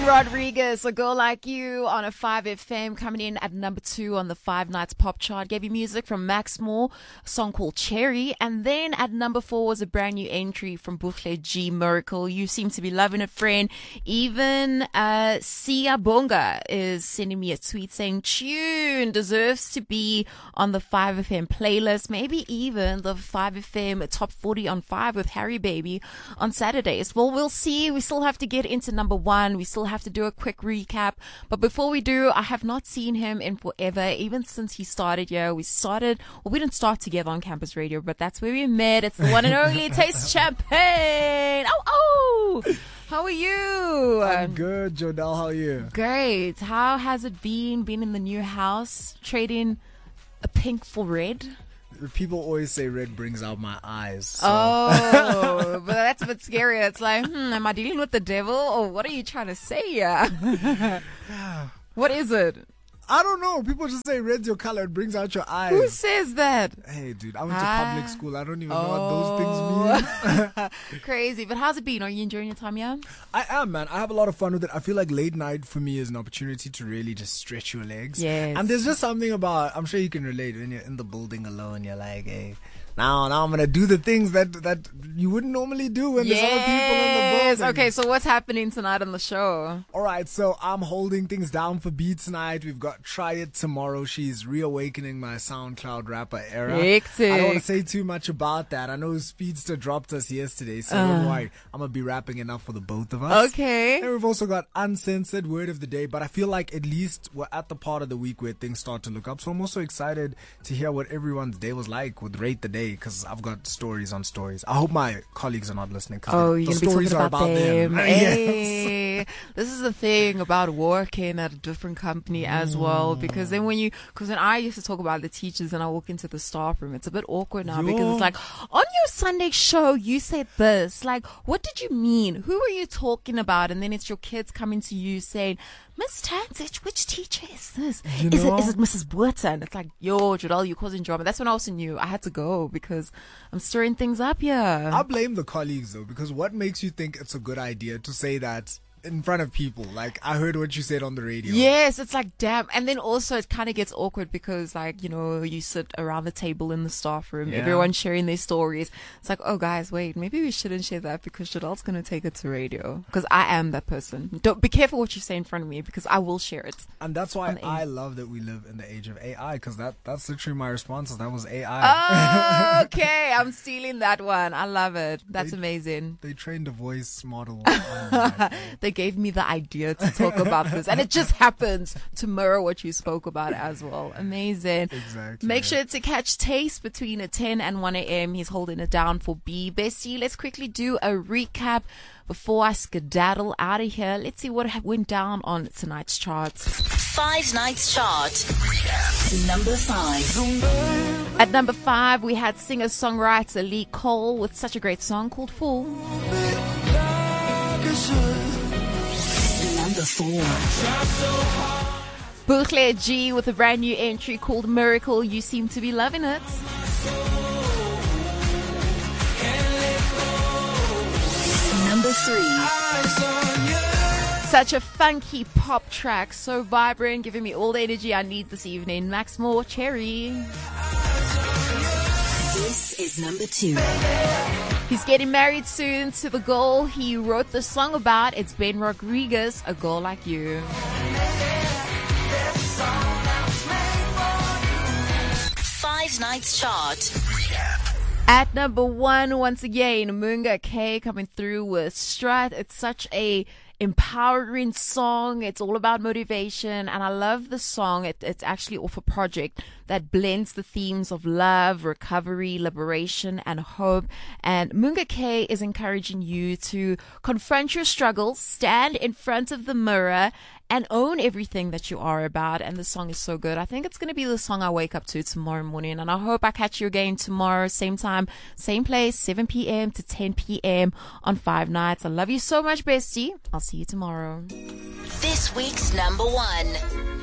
Ben Rodriguez, A Girl Like You on a 5FM, coming in at number 2 on the 5 Nights Pop Chart. Gave you music from Max Moore, a song called Cherry. And then at number 4 was a brand new entry from Buhle G, Miracle. You seem to be loving it, friend. Even Sia Bonga is sending me a tweet saying, tune deserves to be on the 5FM playlist. Maybe even the 5FM Top 40 on 5 with Harry Baby on Saturdays. Well, we'll see. We still have to get into number 1. We still have to do a quick recap. But before we do, I have not seen him in forever, even since he started here. We didn't start together on Campus Radio, but that's where we met. It's the one and only Taste Champagne. Oh! How are you? I'm good, Jodelle. How are you? Great. How has it been in the new house, trading a pink for red? People always say red brings out my eyes. So. Oh, but that's a bit scary. It's like, am I dealing with the devil, or what are you trying to say here? What is it? I don't know. People just say red's your color. It brings out your eyes. Who says that? Hey, dude, I went to public school. I don't even know what those things mean. Crazy. But how's it been? Are you enjoying your time here? I am, man. I have a lot of fun with it. I feel like late night for me is an opportunity to really just stretch your legs. Yes. And there's just something about, I'm sure you can relate, when you're in the building alone, you're like, hey, now I'm going to do the things that you wouldn't normally do when there's other people in the building. Okay, so what's happening tonight on the show? All right, so I'm holding things down for B tonight. We've got Try It tomorrow. She's reawakening my SoundCloud rapper era. Hectic. I don't want to say too much about that. I know Speedster dropped us yesterday, so don't worry. I'm going to be rapping enough for the both of us. Okay. And we've also got Uncensored Word of the Day, but I feel like at least we're at the part of the week where things start to look up. So I'm also excited to hear what everyone's day was like with Rate the Day, because I've got stories on stories. I hope my colleagues are not listening, because the stories are about them. Hey, Yes. this is the thing about working at a different company as well, because then when I used to talk about the teachers and I walk into the staff room, it's a bit awkward now because it's like, on your Sunday show, you said this. Like, what did you mean? Who are you talking about? And then it's your kids coming to you saying, Miss Tansich, which teacher is this? Is it Mrs. Buerta? And it's like, yo, Jodelle, you're causing drama. That's when I also knew I had to go because I'm stirring things up here. I blame the colleagues though, because what makes you think it's a good idea to say that in front of people? Like, I heard what you said on the radio. Yes, it's like, damn. And then also it kind of gets awkward because, like, you sit around the table in the staff room, everyone's sharing their stories. It's like, oh guys, wait, maybe we shouldn't share that because Jodelle's going to take it to radio, because I am that person. Don't be careful what you say in front of me, because I will share it. And that's why I love that we live in the age of AI, because that's literally my response. That was AI. Oh, okay. I'm stealing that one. I love it. That's amazing. They trained a voice model. They gave me the idea to talk about this, and it just happens to mirror what you spoke about as well. Amazing. Exactly. Make sure to catch Taste between 10 and 1 a.m. He's holding it down for B. Bestie, let's quickly do a recap before I skedaddle out of here. Let's see what went down on tonight's charts. 5 Nights Chart. Recap. Number 5. At number 5, we had singer-songwriter Lee Cole with such a great song called Fool. Number 4. Buhle G with a brand new entry called Miracle. You seem to be loving it. Number 3. Such a funky pop track, so vibrant, giving me all the energy I need this evening. Max Moore, Cherry. This is number 2. He's getting married soon to the girl he wrote the song about. It's Ben Rodriguez, A Girl Like You. 5 Nights Chart. At number 1, once again, Munga K coming through with Strut. It's such a empowering song. It's all about motivation, and I love the song. It's actually off a project that blends the themes of love, recovery, liberation, and hope. And Munga K is encouraging you to confront your struggles, stand in front of the mirror, and own everything that you are about. And the song is so good. I think it's going to be the song I wake up to tomorrow morning. And I hope I catch you again tomorrow, same time, same place, 7 p.m. to 10 p.m. on 5 Nights. I love you so much, bestie. I'll see you tomorrow. This week's number 1.